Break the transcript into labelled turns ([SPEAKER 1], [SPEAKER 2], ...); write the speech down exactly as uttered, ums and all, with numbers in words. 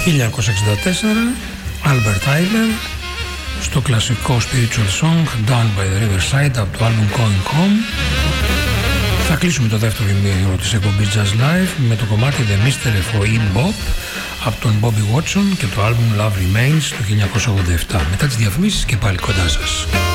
[SPEAKER 1] χίλια εννιακόσια εξήντα τέσσερα, Albert Tyler, στο κλασικό spiritual song Down by the Riverside από το album Going Home. Θα κλείσουμε το δεύτερο ημίωρο της εκπομπής Jazz Live με το κομμάτι The Mister εφ ο ι Bop από τον Bobby Watson και το album Love Remains του χίλια εννιακόσια ογδόντα επτά. Μετά τις διαφημίσεις και πάλι κοντά σας.